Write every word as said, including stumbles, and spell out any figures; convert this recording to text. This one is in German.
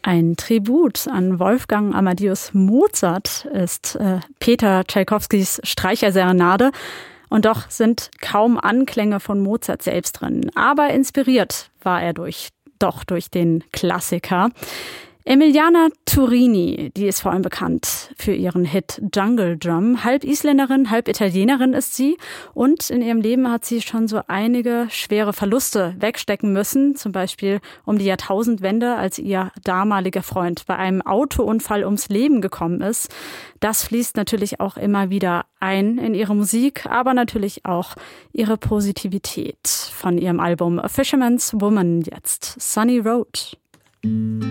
Ein Tribut an Wolfgang Amadeus Mozart ist äh, Peter Tschaikowskis Streicherserenade. Und doch sind kaum Anklänge von Mozart selbst drin. Aber inspiriert war er durch, doch durch den Klassiker. Emiliana Turini, die ist vor allem bekannt für ihren Hit Jungle Drum. Halb Isländerin, halb Italienerin ist sie. Und in ihrem Leben hat sie schon so einige schwere Verluste wegstecken müssen. Zum Beispiel um die Jahrtausendwende, als ihr damaliger Freund bei einem Autounfall ums Leben gekommen ist. Das fließt natürlich auch immer wieder ein in ihre Musik, aber natürlich auch ihre Positivität. Von ihrem Album A Fisherman's Woman jetzt Sunny Road.